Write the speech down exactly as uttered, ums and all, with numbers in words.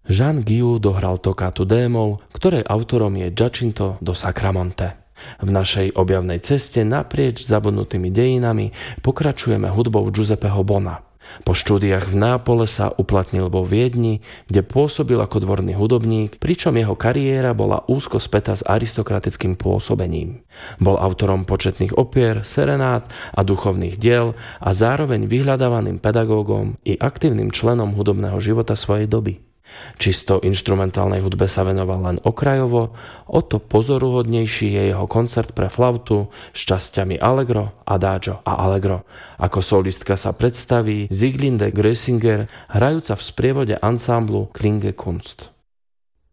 Jean Guillou dohral toccatu D-moll, ktorej autorom je Giacinto do Sacramonte. V našej objavnej ceste naprieč zabudnutými dejinami pokračujeme hudbou Giuseppeho Bona. Po štúdiách v Nápole sa uplatnil vo Viedni, kde pôsobil ako dvorný hudobník, pričom jeho kariéra bola úzko spätá s aristokratickým pôsobením. Bol autorom početných opier, serenád a duchovných diel a zároveň vyhľadávaným pedagógom i aktívnym členom hudobného života svojej doby. Čisto inštrumentálnej hudbe sa venoval len okrajovo, o to pozoruhodnejší je jeho koncert pre flautu s časťami Allegro, Adagio a Allegro. Ako solistka sa predstaví Sieglinde Grösinger, hrajúca v sprievode ansámblu Klinge Kunst.